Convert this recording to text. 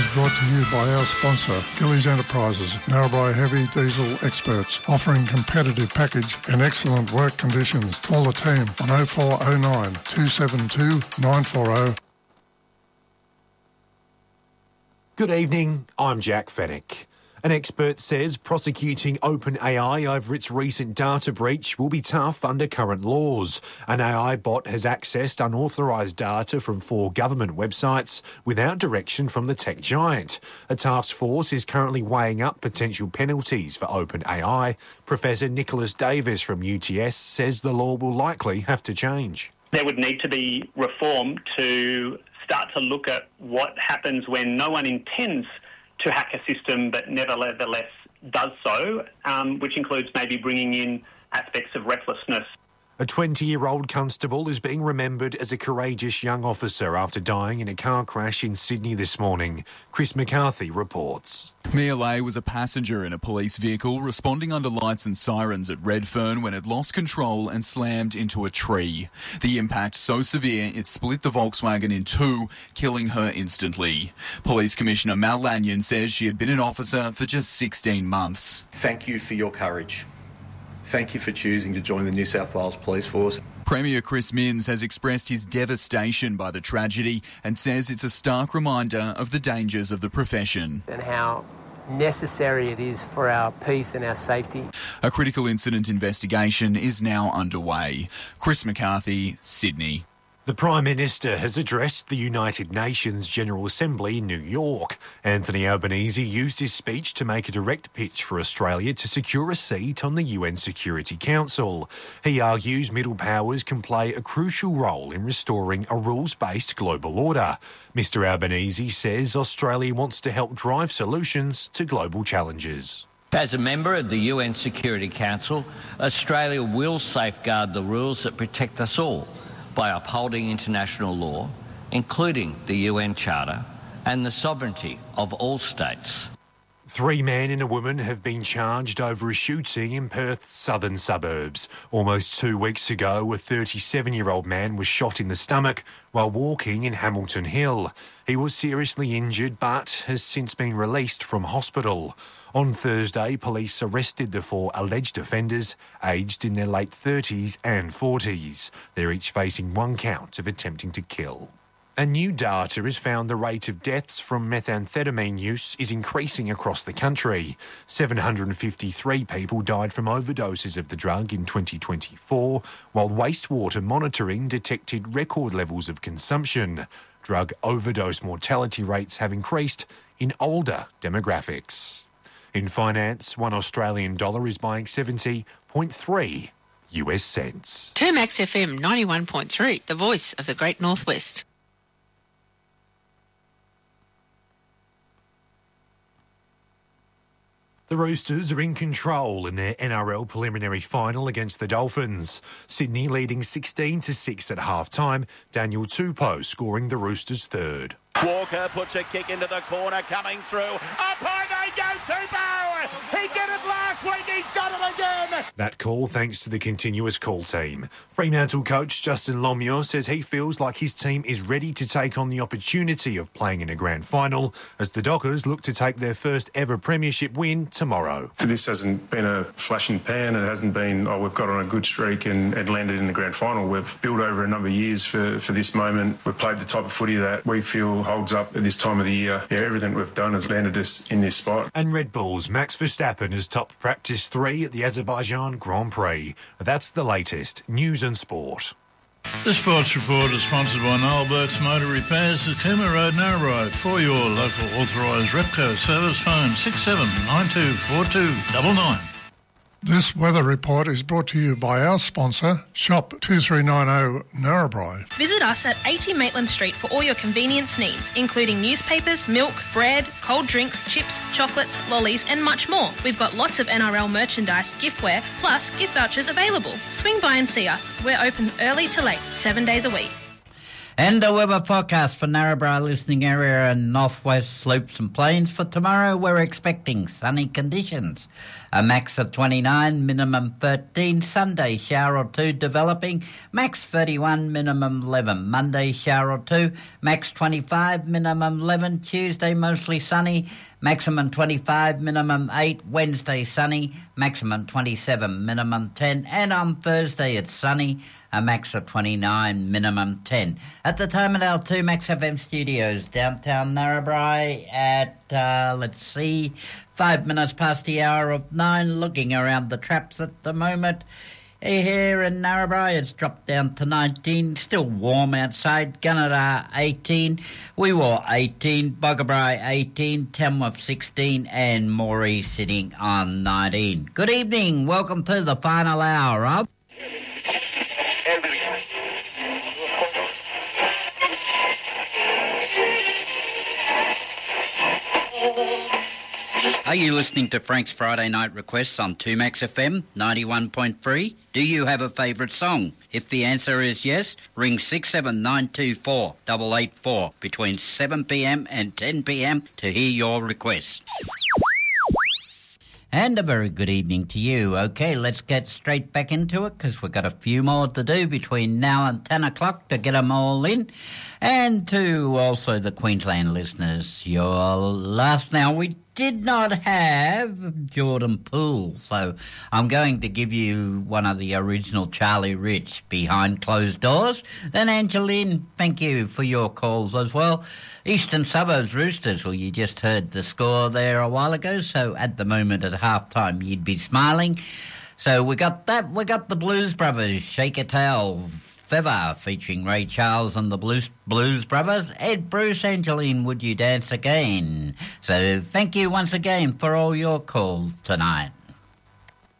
is brought to you by our sponsor, Gillies Enterprises, Narrabri Heavy Diesel experts, offering competitive package and excellent work conditions. Call the team on 0409 272 940. Good evening, I'm Jack Fennick. An expert says prosecuting OpenAI over its recent data breach will be tough under current laws. An AI bot has accessed unauthorised data from 4 government websites without direction from the tech giant. A task force is currently weighing up potential penalties for OpenAI. Professor Nicholas Davis from UTS says the law will likely have to change. There would need to be reform to start to look at what happens when no one intends to hack a system but nevertheless does so, which includes maybe bringing in aspects of recklessness. A 20-year-old constable is being remembered as a courageous young officer after dying in a car crash in Sydney this morning. Chris McCarthy reports. Mia Lay was a passenger in a police vehicle responding under lights and sirens at Redfern when it lost control and slammed into a tree. The impact so severe it split the Volkswagen in 2, killing her instantly. Police Commissioner Mal Lanyon says she had been an officer for just 16 months. Thank you for your courage. Thank you for choosing to join the New South Wales Police Force. Premier Chris Minns has expressed his devastation by the tragedy and says it's a stark reminder of the dangers of the profession. And how necessary it is for our peace and our safety. A critical incident investigation is now underway. Chris McCarthy, Sydney. The Prime Minister has addressed the United Nations General Assembly in New York. Anthony Albanese used his speech to make a direct pitch for Australia to secure a seat on the UN Security Council. He argues middle powers can play a crucial role in restoring a rules-based global order. Mr Albanese says Australia wants to help drive solutions to global challenges. As a member of the UN Security Council, Australia will safeguard the rules that protect us all by upholding international law, including the UN Charter, and the sovereignty of all states. 3 men and a woman have been charged over a shooting in Perth's southern suburbs. Almost 2 weeks ago, a 37-year-old man was shot in the stomach while walking in Hamilton Hill. He was seriously injured but has since been released from hospital. On Thursday, police arrested the 4 alleged offenders, aged in their late 30s and 40s. They're each facing 1 count of attempting to kill. And new data has found the rate of deaths from methamphetamine use is increasing across the country. 753 people died from overdoses of the drug in 2024, while wastewater monitoring detected record levels of consumption. Drug overdose mortality rates have increased in older demographics. In finance, 1 Australian dollar is buying 70.3 US cents. Termax FM 91.3, the voice of the Great Northwest. The Roosters are in control in their NRL preliminary final against the Dolphins. Sydney leading 16-6 at half-time. Daniel Tupou scoring the Roosters' third. Walker puts a kick into the corner, coming through. Up high they go, Tupou! He did it last week, he's done it again! That call thanks to the continuous call team. Fremantle coach Justin Longmuir says he feels like his team is ready to take on the opportunity of playing in a grand final as the Dockers look to take their first ever premiership win tomorrow. This hasn't been a flash in the pan. It hasn't been, we've got on a good streak and landed in the grand final. We've built over a number of years for this moment. We've played the type of footy that we feel holds up at this time of the year. Yeah, everything we've done has landed us in this spot. And Red Bull's Max Verstappen has topped practice 3 at the Azerbaijan Grand Prix. That's the latest news and sport. The Sports Report is sponsored by Noel Burke's Motor Repairs at Cooma Road, Narrabri. For your local authorised Repco service, phone 67924299. This weather report is brought to you by our sponsor, Shop 2390 Narrabri. Visit us at 80 Maitland Street for all your convenience needs, including newspapers, milk, bread, cold drinks, chips, chocolates, lollies and much more. We've got lots of NRL merchandise, giftware, plus gift vouchers available. Swing by and see us. We're open early to late, 7 days a week. And a weather forecast for Narrabri listening area and northwest slopes and plains. For tomorrow, we're expecting sunny conditions. A max of 29, minimum 13. Sunday, shower or two developing. Max 31, minimum 11. Monday, shower or two. Max 25, minimum 11. Tuesday, mostly sunny. Maximum 25, minimum 8. Wednesday, sunny. Maximum 27, minimum 10. And on Thursday, it's sunny. A max of 29, minimum 10. At the time at our 2 Max FM studios, downtown Narrabri at, 5 minutes past the hour of 9, looking around the traps at the moment. Here in Narrabri, it's dropped down to 19, still warm outside. Gunnedah 18, Wee-Waa 18, Boggabri 18, Tamworth 16 and Moree sitting on 19. Good evening, welcome to the final hour of... Are you listening to Frank's Friday Night Requests on 2 Max FM 91.3? Do you have a favourite song? If the answer is yes, ring 67924 884 between 7pm and 10pm to hear your request. And a very good evening to you. OK, let's get straight back into it because we've got a few more to do between now and 10 o'clock to get them all in. And to also the Queensland listeners, your last... Now, we did not have Jordan Poole, so I'm going to give you one of the original Charlie Rich, Behind Closed Doors. Then Angeline, thank you for your calls as well. Eastern Suburbs Roosters, well, you just heard the score there a while ago, so at the moment at halftime you'd be smiling. So we got that. We got the Blues Brothers, Shake a Tail, Feather, featuring Ray Charles and the Blues Brothers. Ed Bruce, Angeline, Would You Dance Again? So thank you once again for all your calls tonight.